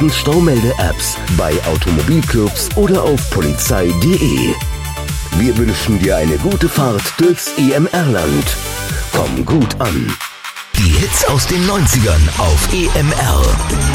kostenlosen Staumelde-Apps, bei Automobilclubs oder auf polizei.de. Wir wünschen dir eine gute Fahrt durchs EMR-Land. Komm gut an. Die Hits aus den 90ern auf EMR.